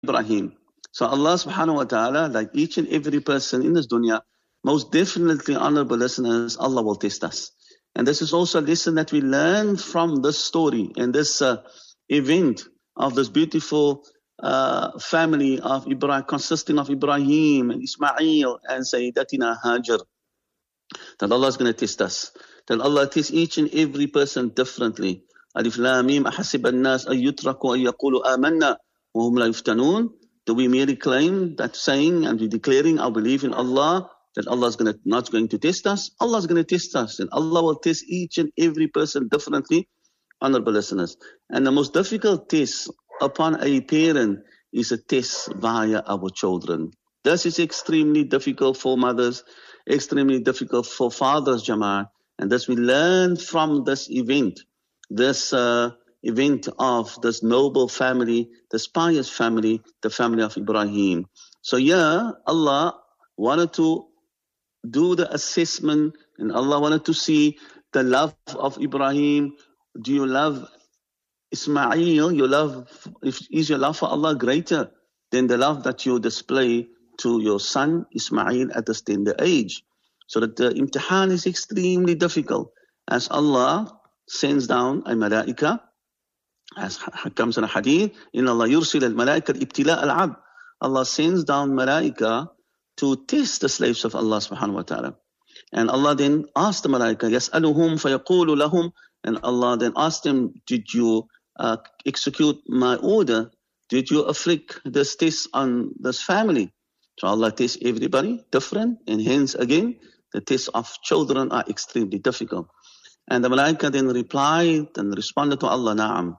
Ibrahim. So Allah subhanahu wa ta'ala, like each and every person in this dunya, most definitely, honorable listeners, Allah will test us. And this is also a lesson that we learn from this story and this event of this beautiful family of Ibrahim, consisting of Ibrahim and Ismail and Sayyidatina Hajar. That Allah is going to test us. That Allah tests each and every person differently. Alif Lam Mim ahasiba an-nas an yutraku an yaqulu amanna wa hum la yuftanun. Do we merely claim that saying and we declaring our belief in Allah, that Allah is not going to test us? Allah is going to test us, and Allah will test each and every person differently, honorable listeners. And the most difficult test upon a parent is a test via our children. This is extremely difficult for mothers, extremely difficult for fathers, Jama'at. And thus we learn from this event, this event of this noble family, this pious family, the family of Ibrahim. So yeah, Allah wanted to do the assessment, and Allah wanted to see the love of Ibrahim. Do you love Ismail? Is your love for Allah greater than the love that you display to your son Ismail at this tender age? So that the imtihan is extremely difficult, as Allah sends down a malaika, as comes in a hadith, in Allah yursil al-malaika ibtila al-abd. Allah sends down malaika to test the slaves of Allah subhanahu wa ta'ala. And Allah then asked the malaika, yas'aluhum fayaqulu lahum, and Allah then asked them, did you execute my order? Did you afflict this test on this family? So Allah tests everybody different, and hence again, the tests of children are extremely difficult. And the malaika then replied and responded to Allah, na'am.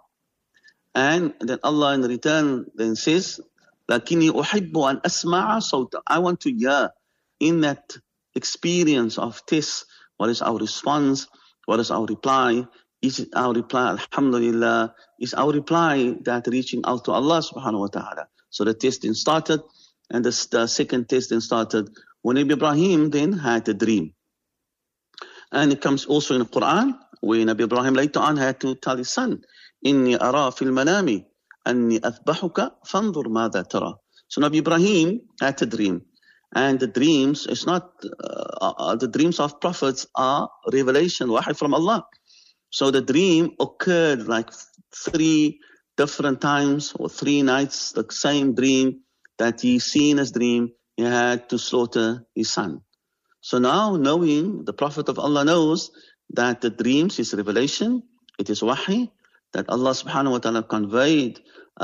And then Allah in return then says, lakini uhibbu an asma'a sawta. I want to hear in that experience of test, what is our response? What is our reply? Is it our reply, alhamdulillah? Is our reply that reaching out to Allah subhanahu wa ta'ala? So the test then started, and the second test then started when Nabi Ibrahim then had a dream. And it comes also in the Quran, where Nabi Ibrahim later on had to tell his son, Inni ara fil manami, anni athbahuka, fanzur mada tara. So Nabi Ibrahim had a dream. And the dreams, it's not, the dreams of prophets are revelation, wahi from Allah. So the dream occurred like 3 different times or 3 nights, the same dream that he seen as dream, he had to slaughter his son. So now knowing, the Prophet of Allah knows that the dreams is revelation, it is wahi, that Allah subhanahu wa ta'ala conveyed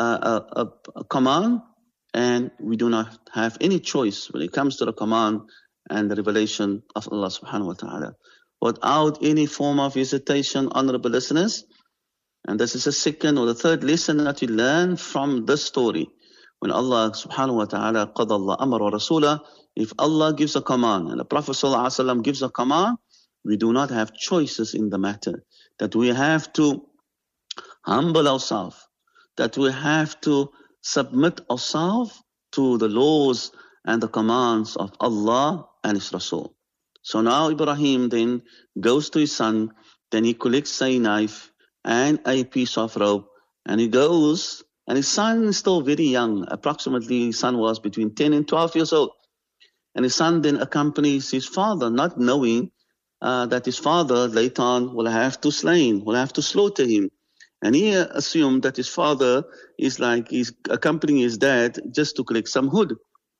a command, and we do not have any choice when it comes to the command and the revelation of Allah subhanahu wa ta'ala. Without any form of hesitation, honorable listeners, and this is the second or the third lesson that we learn from this story. When Allah subhanahu wa ta'ala qad Allah amar wa rasulah, if Allah gives a command and the Prophet sallallahu alaihi wasallam gives a command, we do not have choices in the matter. That we have to humble ourselves, that we have to submit ourselves to the laws and the commands of Allah and His Rasul. So now Ibrahim then goes to his son, then he collects a knife and a piece of rope, and he goes, and his son is still very young, approximately his son was between 10 and 12 years old. And his son then accompanies his father, not knowing that his father later on will have to slaughter him. And he assumed that his father is like, he's accompanying his dad just to collect some wood.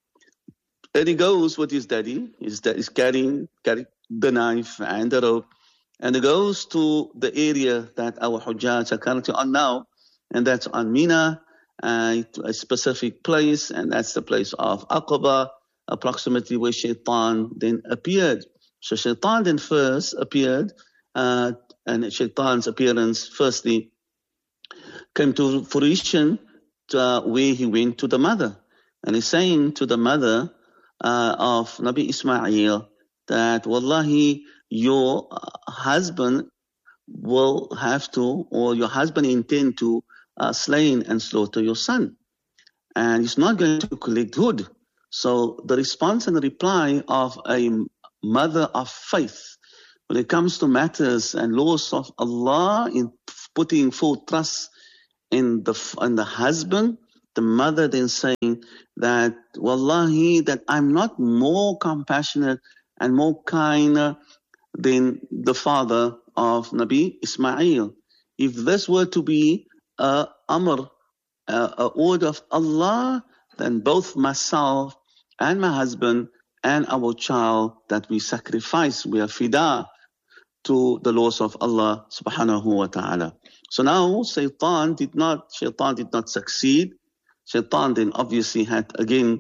And he goes with his daddy, his dad is carrying the knife and the rope, and he goes to the area that our Hujjaj are currently on now, and that's on Mina, a specific place, and that's the place of Aqaba, approximately where Shaitan then appeared. So Shaitan then first appeared, and Shaitan's appearance firstly came to fruition where he went to the mother. And he's saying to the mother of Nabi Ismail that, Wallahi, your husband will have to, or your husband intend to slay and slaughter your son. And he's not going to collect wood. So the response and the reply of a mother of faith when it comes to matters and laws of Allah, in putting full trust in the husband the mother then saying that, Wallahi, that I'm not more compassionate and more kind than the father of Nabi Ismail. If this were to be a amr, a order of Allah, then both myself and my husband and our child that we sacrifice, we are fida to the laws of Allah subhanahu wa ta'ala. So now Shaitan did not succeed. Shaitan then obviously had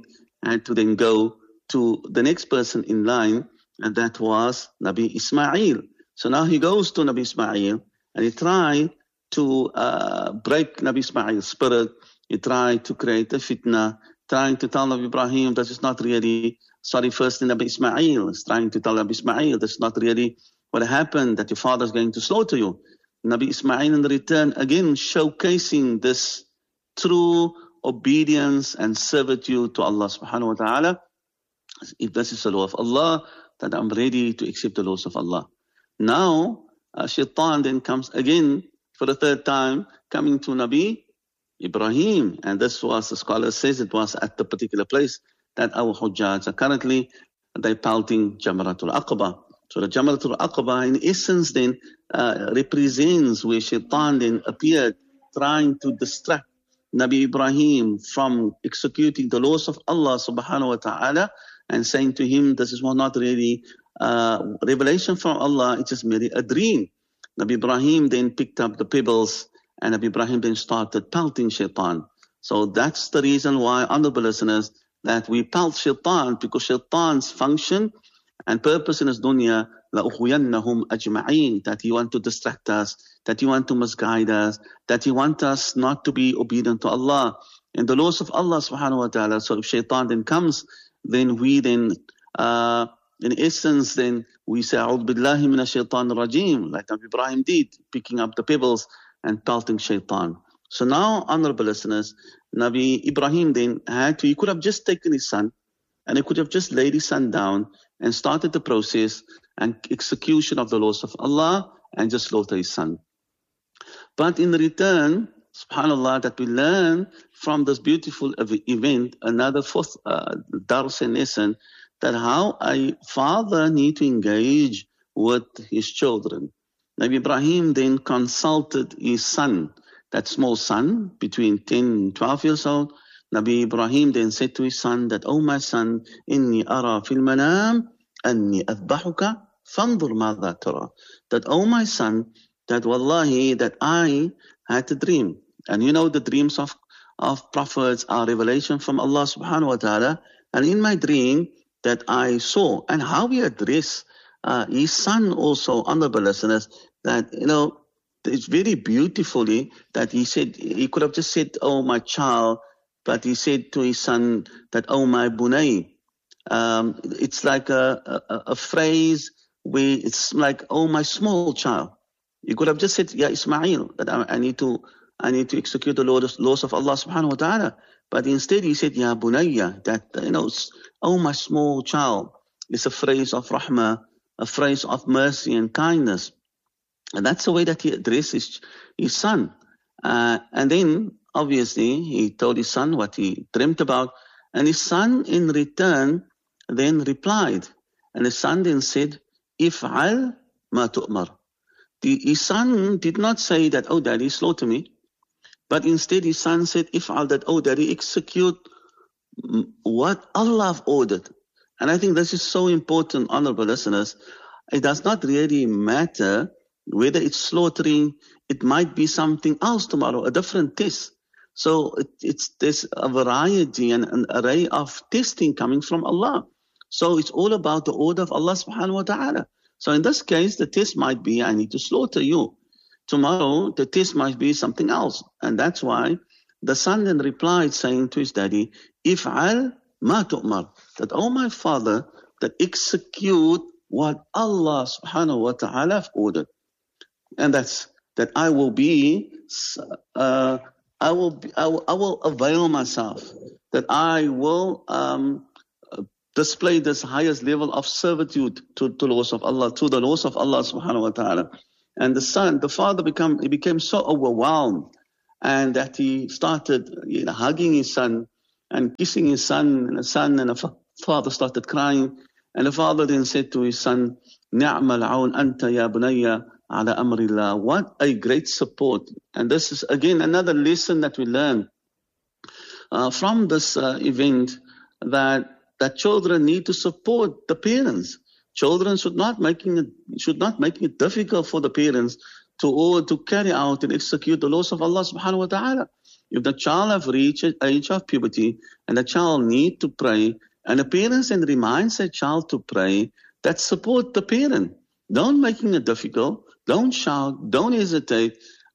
to then go to the next person in line, and that was Nabi Ismail. So now he goes to Nabi Ismail and he tried to break Nabi Ismail's spirit. He tried to create a fitna, trying to tell Nabi Ibrahim that is not really, first Nabi Ismail is trying to tell Nabi Ismail that's not really what happened, that your father is going to slaughter you. Nabi Ismail in return again showcasing this true obedience and servitude to Allah subhanahu wa ta'ala. If this is the law of Allah, then I'm ready to accept the laws of Allah. Now, Shaitan then comes again for the third time, coming to Nabi Ibrahim. And this was, the scholar says, it was at the particular place that our Hujjaj are currently, they're pelting Jamratul Aqaba. So the Jamratul Aqaba in essence then represents where Shaitan then appeared, trying to distract Nabi Ibrahim from executing the laws of Allah subhanahu wa ta'ala, and saying to him, this is not really revelation from Allah, it's just merely a dream. Nabi Ibrahim then picked up the pebbles and Nabi Ibrahim then started pelting Shaitan. So that's the reason why, honorable listeners, that we pelt Shaitan, because Shaitan's function and purpose in his dunya, لَأُخْوِيَنَّهُمْ أَجْمَعِينَ, that he want to distract us, that he want to misguide us, that he want us not to be obedient to Allah and the laws of Allah subhanahu wa ta'ala. So if Shaitan then comes, then we then, in essence, then we say, A'udhu billahi minash shaitan rajim, like Nabi Ibrahim did, picking up the pebbles and pelting Shaitan. So now, honorable listeners, Nabi Ibrahim then he could have just taken his son and he could have just laid his son down and started the process and execution of the laws of Allah and just slaughter his son. But in return, subhanAllah, that we learn from this beautiful event, another fourth dars and lesson, that how a father need to engage with his children. Nabi Ibrahim then consulted his son, that small son, between 10 and 12 years old. Nabi Ibrahim then said to his son that, "Oh my son, inni ara fil manam anni adbahuka fanzur madha tara." That, oh my son, that wallahi, that I had a dream. And you know the dreams of prophets are revelation from Allah subhanahu wa ta'ala. And in my dream that I saw, and how he addressed his son also, honorable listeners, that, it's very beautifully that he said, he could have just said, "Oh my child," but he said to his son that, "Oh my bunay." It's like a phrase where it's like, "Oh my small child." You could have just said, "Ya Ismail," that I need to execute the laws of Allah subhanahu wa ta'ala. But instead he said, "Ya bunayya," that, "Oh my small child." It's a phrase of rahmah, a phrase of mercy and kindness. And that's the way that he addressed his son. And then obviously he told his son what he dreamt about. And his son in return then replied. And his son then said, "If'al ma tu'mar." His son did not say that, "Oh daddy, slaughter me." But instead his son said, "If'al," that, "Oh daddy, execute what Allah have ordered." And I think this is so important, honorable listeners. It does not really matter whether it's slaughtering. It might be something else tomorrow, a different test. So there's a variety and an array of testing coming from Allah. So it's all about the order of Allah subhanahu wa ta'ala. So in this case, the test might be, "I need to slaughter you." Tomorrow, the test might be something else. And that's why the son then replied, saying to his daddy, "If'al ma tu'mar," that, "Oh my father, that execute what Allah subhanahu wa ta'ala have ordered." And that's that I will avail myself, that I will display this highest level of servitude to the laws of Allah, to the laws of Allah subhanahu wa ta'ala. And the father became so overwhelmed and that he started hugging his son and kissing his son, and the father started crying. And the father then said to his son, نِعْمَ الْعَوْنَ أَنْتَ يَا بُنَيَّ عَلَى أَمْرِ اللَّهِ. What a great support. And this is again another lesson that we learn from this event, that children need to support the parents. Children should not making it difficult for the parents to carry out and execute the laws of Allah subhanahu wa ta'ala. If the child have reached age of puberty and the child need to pray, and the parents then reminds the child to pray, that support the parent. Don't making it difficult. Don't shout. Don't hesitate.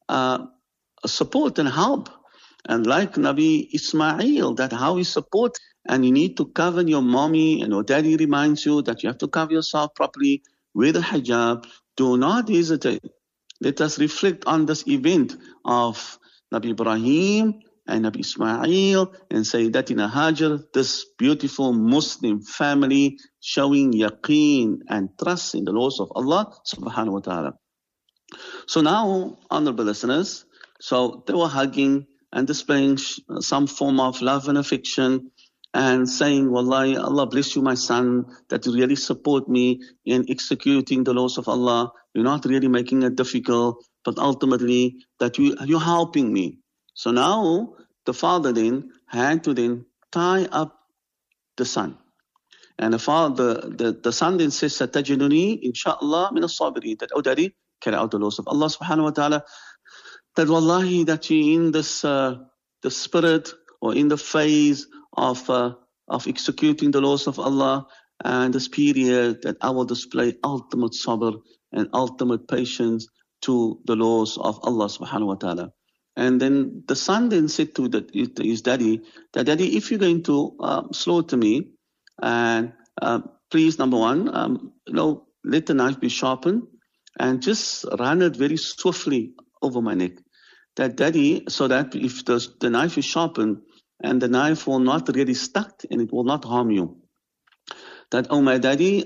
Support and help. And like Nabi Ismail, that how he support, and you need to cover your mommy, and your daddy reminds you that you have to cover yourself properly with a hijab. Do not hesitate. Let us reflect on this event of Nabi Ibrahim and Nabi Ismail and Sayyidatina Hajar, this beautiful Muslim family showing yaqeen and trust in the laws of Allah subhanahu wa ta'ala. So now, honorable listeners, so they were hugging and displaying some form of love and affection and saying, Wallahi, Allah bless you, my son, that you really support me in executing the laws of Allah. You're not really making it difficult, but ultimately that you're helping me. So now the father then had to then tie up the son. And the son then says, Satajiduni, inshaAllah, min as-sabirin, that, oh daddy, carry out the laws of Allah subhanahu wa ta'ala. That wallahi, that you in this the spirit or in the phase of executing the laws of Allah, and this period that I will display ultimate sabr and ultimate patience to the laws of Allah subhanahu wa ta'ala. And then the son then said to his daddy, that daddy, if you're going to slaughter me, and please, number one, let the knife be sharpened and just run it very swiftly over my neck. That daddy, so that if the knife is sharpened and the knife will not really stuck and it will not harm you. That, oh my daddy,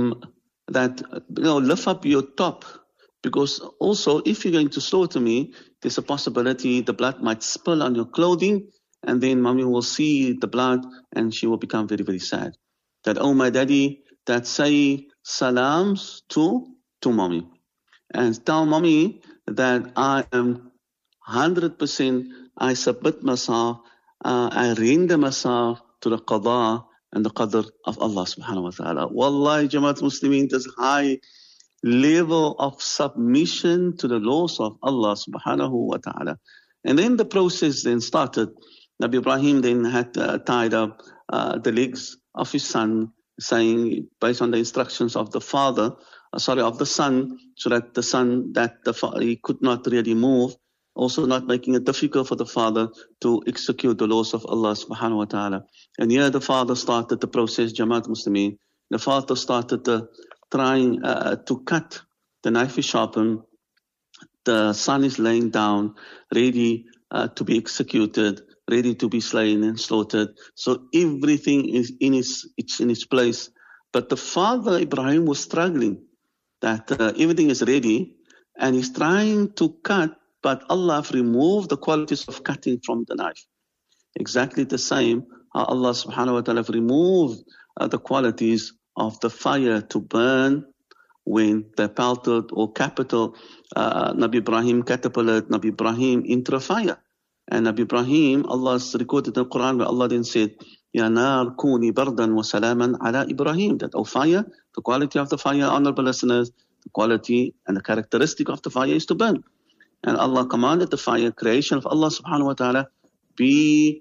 lift up your top, because also if you're going to slaughter me, there's a possibility the blood might spill on your clothing, and then mommy will see the blood and she will become very, very sad. That, oh my daddy, that say salams to mommy, and tell mommy that I am 100%, I submit myself, I render myself to the qada and the qadr of Allah subhanahu wa ta'ala. Wallahi, Jamaat Muslimin, this high level of submission to the laws of Allah subhanahu wa ta'ala. And then the process then started. Nabi Ibrahim then had tied up the legs of his son, saying, based on the instructions of the of the son, so that the son, he could not really move, also not making it difficult for the father to execute the laws of Allah subhanahu wa ta'ala. And here the father started the process, Jamaat Muslimin. The father started trying to cut. The knife is sharpened. The son is laying down, ready to be executed, ready to be slain and slaughtered. So everything is in its place. But the father, Ibrahim, was struggling that everything is ready and he's trying to cut, but Allah removed the qualities of cutting from the knife. Exactly the same how Allah subhanahu wa ta'ala removed the qualities of the fire to burn when they pelted or Nabi Ibrahim catapulted Nabi Ibrahim into a fire. And Nabi Ibrahim, Allah's recorded in the Quran where Allah then said, Ya nar kuni bardan wa salaman ala Ibrahim. That, oh fire, the quality of the fire, honorable listeners, the quality and the characteristic of the fire is to burn. And Allah commanded the fire, creation of Allah subhanahu wa ta'ala, be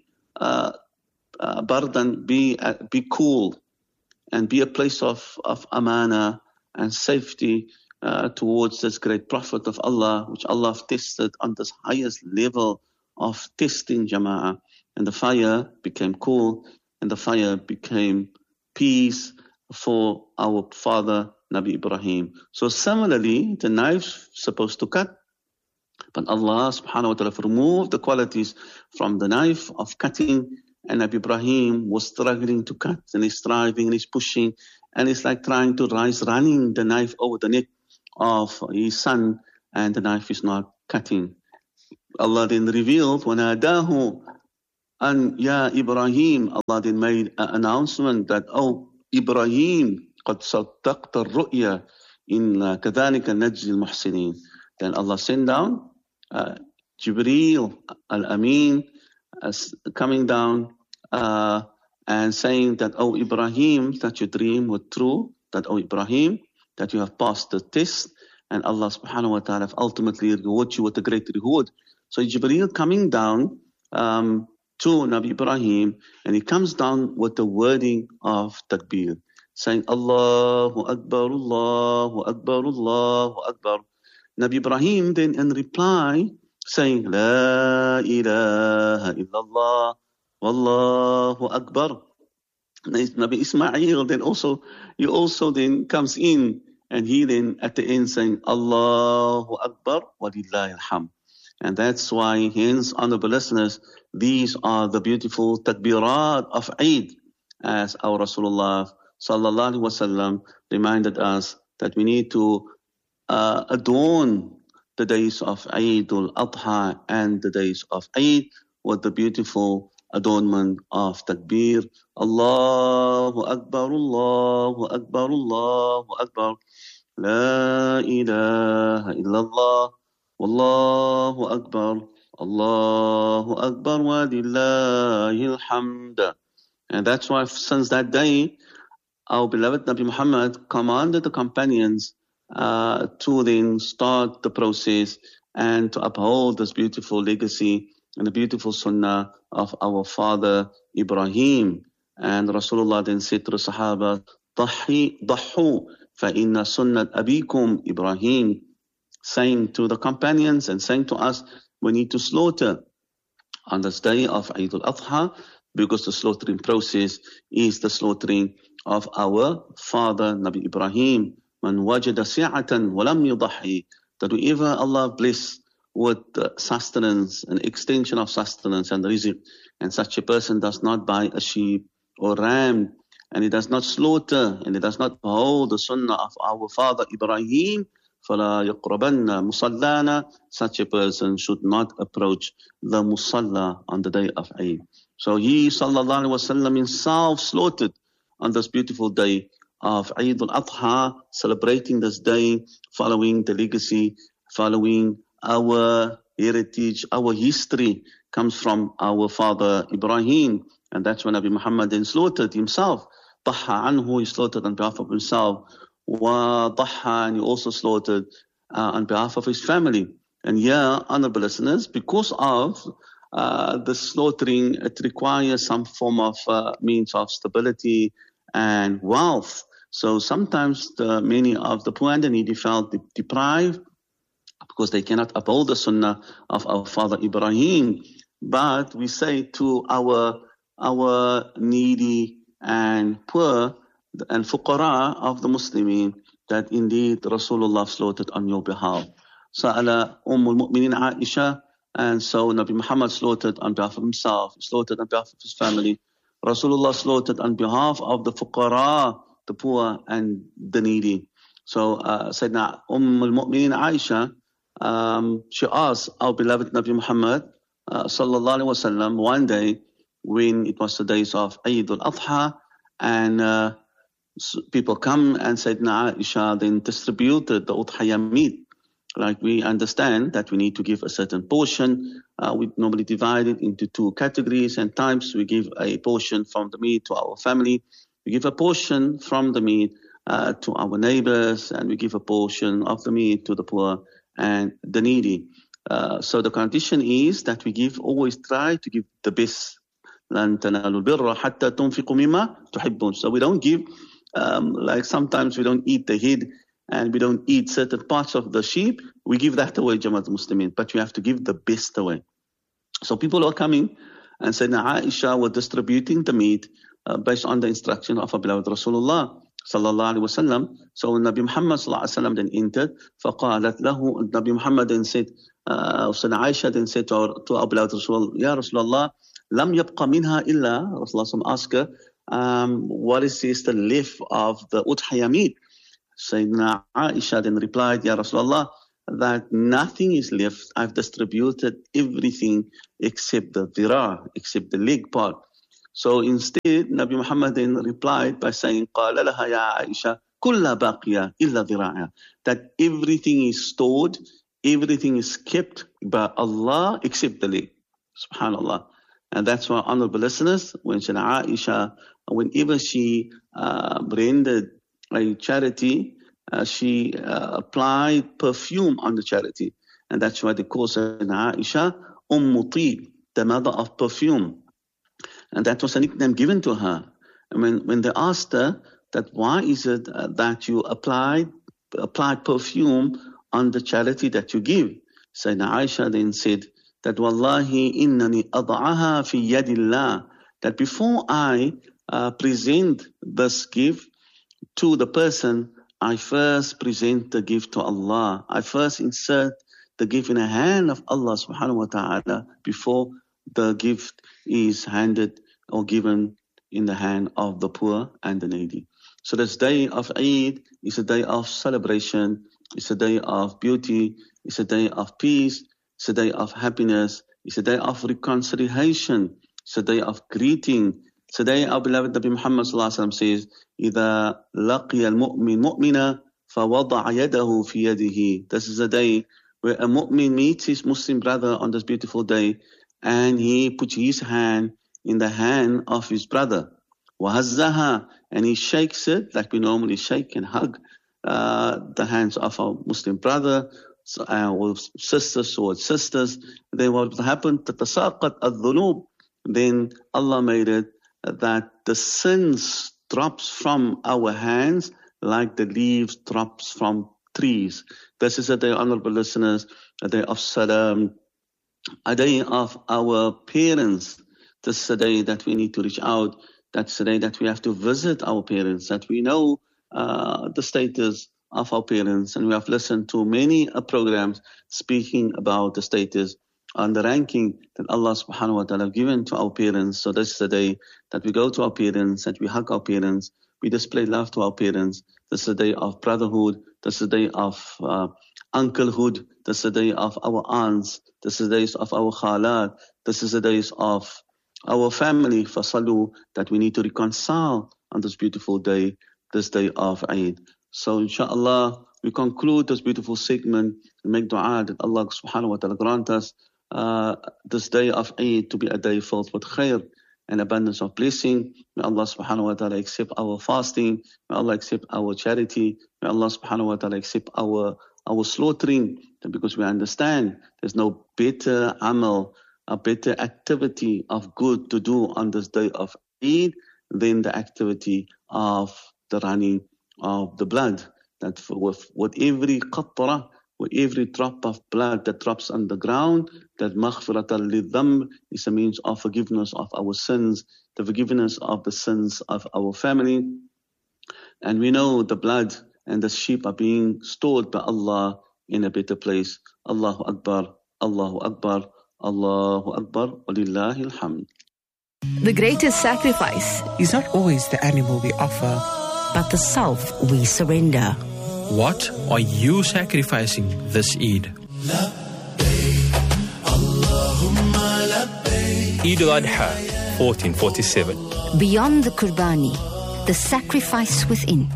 bardan, be cool, and be a place of amana and safety towards this great prophet of Allah, which Allah tested on this highest level of testing, jama'ah. And the fire became cool, and the fire became peace for our father Nabi Ibrahim. So similarly, the knife's supposed to cut, but Allah subhanahu wa ta'ala removed the qualities from the knife of cutting, and Nabi Ibrahim was struggling to cut, and he's striving and he's pushing, and it's like trying to running the knife over the neck of his son, and the knife is not cutting. Allah then revealed, وَنَادَاهُ أَنْ يَا إِبْرَاهِيم. Allah then made an announcement that, oh Ibrahim, قَدْ صَدَّقْتَ الرُّؤْيَا إِنَّا كَذَلِكَ نَجْزِي الْمُحْسِنِينَ. Then Allah sent down Jibreel al-Amin coming down and saying that, oh Ibrahim, that your dream was true, that, oh Ibrahim, that you have passed the test, and Allah subhanahu wa ta'ala ultimately reward you with a great reward. So Jibreel coming down to Nabi Ibrahim, and he comes down with the wording of takbir, saying Allahu Akbar, Allahu Akbar, Allahu Akbar. Nabi Ibrahim then in reply saying La ilaha illallah, Wallahu Akbar. Nabi Ismail then also then comes in, and he then at the end saying Allahu Akbar wa lillahi alhamd. And that's why, hence, honorable listeners, these are the beautiful takbirat of Eid, as our Rasulullah sallallahu alaihi wasallam reminded us that we need to adorn the days of Eid al-Adha and the days of Eid with the beautiful adornment of takbir. Allahu Akbar, Allahu Akbar, Allahu Akbar. La ilaha illallah, Wallahu Akbar, Allahu Akbar wa lillahi alhamd. And that's why since that day, our beloved Nabi Muhammad commanded the companions to then start the process and to uphold this beautiful legacy and the beautiful sunnah of our father Ibrahim. And Rasulullah then said to the Sahaba, ضحوا فإن سنة أبيكم Ibrahim, saying to the companions and saying to us, we need to slaughter on this day of Eid al-Adha, because the slaughtering process is the slaughtering of our father Nabi Ibrahim. Man wajada si'atan wa lam yudahi, that whoever Allah bless with sustenance, an extension of sustenance and rizq, and such a person does not buy a sheep or ram, and he does not slaughter, and he does not hold the sunnah of our father Ibrahim, فَلَا يَقْرَبَنَّ مُصَلَّانَا, such a person should not approach the musalla on the day of Eid. So he sallallahu alaihi wasallam himself slaughtered on this beautiful day of Eid al-Adha, celebrating this day, following the legacy, following our heritage, our history comes from our father Ibrahim. And that's when Nabi Muhammad then slaughtered himself. Taha anhu, he slaughtered on behalf of himself. Wa taha, and he also slaughtered on behalf of his family. And here, honorable listeners, because of the slaughtering, it requires some form of means of stability and wealth. So sometimes many of the poor and the needy felt deprived because they cannot uphold the sunnah of our father Ibrahim. But we say to our needy and poor and fuqara of the Muslimin that indeed Rasulullah slaughtered on your behalf. Sa'ala al-Mu'minin Aisha, and so Nabi Muhammad slaughtered on behalf of himself, slaughtered on behalf of his family. Rasulullah slaughtered on behalf of the fuqara, the poor and the needy. So Sayyidina al-Mu'minin Aisha, she asked our beloved Nabi Muhammad sallallahu alaihi wasallam one day when it was the days of Eid al-Adha, and people come and Sayyidina Aisha then distributed the udhiyah meat. Like we understand that we need to give a certain portion. We normally divide it into two categories, and times we give a portion from the meat to our family. We give a portion from the meat to our neighbors, and we give a portion of the meat to the poor and the needy. So the condition is that we always try to give the best. لَن تَنَالُوا الْبِرَّ حَتَّى تُنْفِقُوا مِمَّا تُحِبُّونَ. So we don't give, like sometimes we don't eat the head and we don't eat certain parts of the sheep. We give that away, Jamaat Muslimin, but we have to give the best away. So people are coming and saying, Aisha was distributing the meat based on the instruction of our beloved Rasulullah sallallahu alaihi wasallam. So Nabi Muhammad sallallahu alaihi wasallam then entered. فَقَالَتْ لَهُ, Nabi Muhammad then said, Sayyidina Aisha then said to our beloved Rasulullah, Ya Rasulullah, lam yabqa minha illa, Rasulullah asked her, what is the left of the udhiyah meat? Sayyidina Aisha then replied, Ya Rasulullah, that nothing is left. I've distributed everything except the dhira, except the leg part. So instead, Nabi Muhammad then replied by saying, قَالَ لَهَا يَا عَائِشَةَ كُلَّ بَاقِيَةٍ إِلَّا ذِرَاعًا, that everything is stored, everything is kept by Allah except the leg. Subhanallah. And that's why, honorable listeners, when Aisha, whenever she rendered a charity, she applied perfume on the charity. And that's why they call Aisha Tib, the mother of perfume. And that was a nickname given to her. And when they asked her that why is it that you applied perfume on the charity that you give, Sayyidina Aisha then said that Wallahi innani ad'aha fi yadillah, that before I present this gift to the person, I first present the gift to Allah. I first insert the gift in the hand of Allah subhanahu wa ta'ala before the gift is handed or given in the hand of the poor and the needy. So this day of Eid is a day of celebration, it's a day of beauty, it's a day of peace, it's a day of happiness, it's a day of reconciliation, it's a day of greeting. Today our beloved Nabi Muhammad says, إِذَا لَقِيَ الْمُؤْمِنُ مُؤْمِنًا فَوَضَعَ يَدَهُ فِي يَدِهِ. This is a day where a mu'min meets his Muslim brother on this beautiful day and he puts his hand in the hand of his brother. وَهَزَّهَا, and he shakes it like we normally shake and hug the hands of our Muslim brother or sisters towards sisters. Then what happened? تَتَسَاقَطْ الذُّنُوبِ. Then Allah made it that the sins drops from our hands like the leaves drops from trees. This is a day, honorable listeners, a day of salam, a day of our parents. This is a day that we need to reach out. That's the day that we have to visit our parents, that we know the status of our parents. And we have listened to many programs speaking about the status and the ranking that Allah subhanahu wa ta'ala have given to our parents. So this is the day that we go to our parents, that we hug our parents, we display love to our parents. This is the day of brotherhood. This is the day of unclehood. This is the day of our aunts. This is the days of our khalat. This is the days of our family, fasalu, that we need to reconcile on this beautiful day, this day of Eid. So inshallah, we conclude this beautiful segment and make dua that Allah subhanahu wa ta'ala grant us this day of Eid to be a day filled with khair and abundance of blessing. May Allah subhanahu wa ta'ala accept our fasting. May Allah accept our charity. May Allah subhanahu wa ta'ala accept our slaughtering, because we understand there's no better amal, a better activity of good to do on this day of Eid than the activity of the running of the blood. That with every qatra, with every drop of blood that drops on the ground, that maghfiratan lidhanb is a means of forgiveness of our sins, the forgiveness of the sins of our family. And we know the blood and the sheep are being stored by Allah in a better place. Allahu Akbar, Allahu Akbar, Allahu Akbar, walillahi alhamd. The greatest sacrifice is not always the animal we offer, but the self we surrender. What are you sacrificing this Eid? Eid al-Adha, 1447. Beyond the Qurbani, the sacrifice within.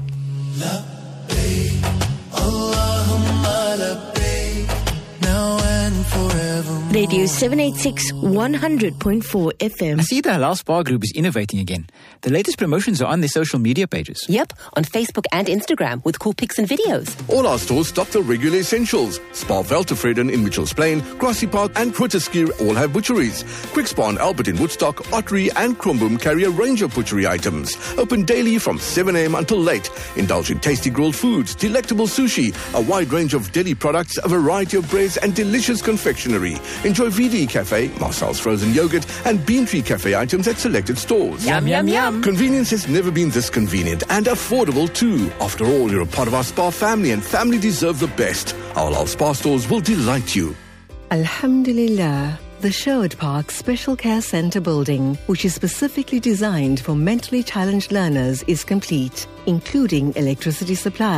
Radio 786 100.4 FM. I see the Halal Spa Group is innovating again. The latest promotions are on their social media pages. Yep, on Facebook and Instagram with cool pics and videos. All our stores stock the regular essentials. Spa Veltevreden in Mitchells Plain, Grassy Park and Grooteskier all have butcheries. Quick Spa and Albert in Woodstock, Ottery and Kromboom carry a range of butchery items. Open daily from 7 a.m. until late. Indulge in tasty grilled foods, delectable sushi, a wide range of deli products, a variety of breads and delicious confectionery. Enjoy VD Cafe, Marcel's frozen yogurt and Bean Tree Cafe items at selected stores. Yum, yum, yum. Convenience has never been this convenient and affordable too. After all, you're a part of our spa family and family deserve the best. Our Halal Spa stores will delight you. Alhamdulillah. The Sherwood Park Special Care Centre building, which is specifically designed for mentally challenged learners, is complete, including electricity supply.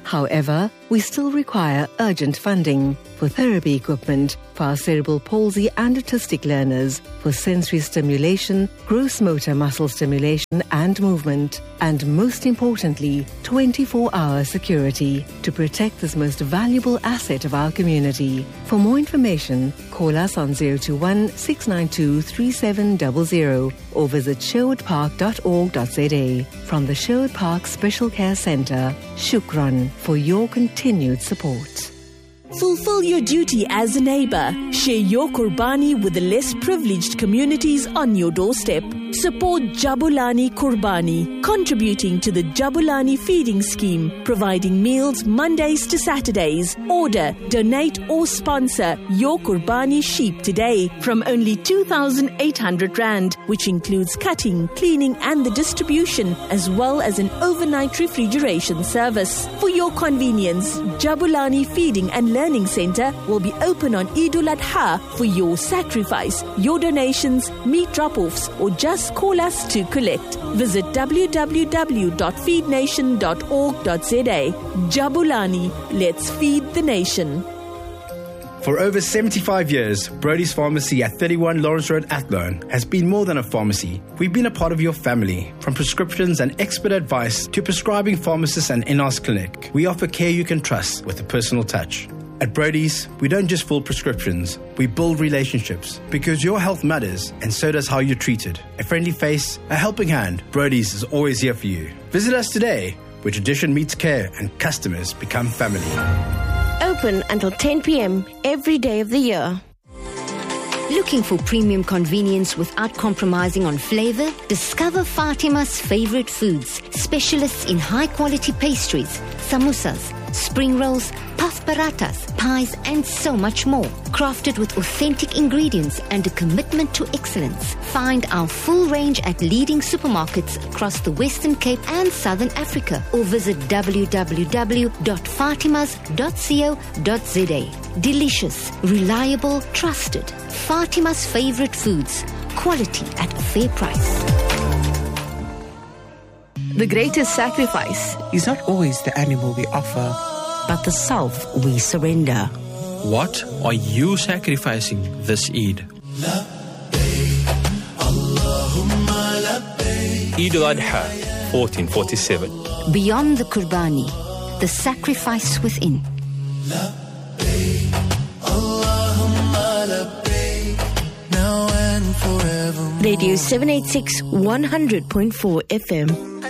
However, we still require urgent funding for therapy equipment for our cerebral palsy and autistic learners, for sensory stimulation, gross motor muscle stimulation and movement, and most importantly, 24-hour security to protect this most valuable asset of our community. For more information, call us on 021 692 3700 or visit sherwoodpark.org.za. From the Sherwood Park Special Care Centre, Shukran for your continued support. Fulfill your duty as a neighbour. Share your Qurbani with the less privileged communities on your doorstep. Support Jabulani Qurbani, contributing to the Jabulani Feeding Scheme, providing meals Mondays to Saturdays. Order, donate or sponsor your Qurbani sheep today from only 2,800 Rand, which includes cutting, cleaning and the distribution, as well as an overnight refrigeration service. For your convenience, Jabulani Feeding and Learning Centre will be open on Eidul Adha for your sacrifice, your donations, meat drop-offs or just call us to collect. Visit www.feednation.org.za. Jabulani, let's feed the nation. For over 75 years, Brody's Pharmacy at 31 Lawrence Road, Athlone, has been more than a pharmacy. We've been a part of your family. From prescriptions and expert advice to prescribing pharmacists and in-house clinic, we offer care you can trust with a personal touch. At Brody's, we don't just fill prescriptions, we build relationships, because your health matters and so does how you're treated. A friendly face, a helping hand, Brody's is always here for you. Visit us today, where tradition meets care and customers become family. Open until 10 p.m. every day of the year. Looking for premium convenience without compromising on flavor? Discover Fatima's favorite foods, specialists in high-quality pastries, samosas, spring rolls, puff parathas, pies and so much more. Crafted with authentic ingredients and a commitment to excellence. Find our full range at leading supermarkets across the Western Cape and Southern Africa or visit www.fatimas.co.za. Delicious, reliable, trusted. Fatima's favorite foods. Quality at a fair price. The greatest sacrifice is not always the animal we offer, but the self we surrender. What are you sacrificing this Eid? Eid al-Adha, 1447. Beyond the Qurbani, the sacrifice within. Radio 786 100.4 FM.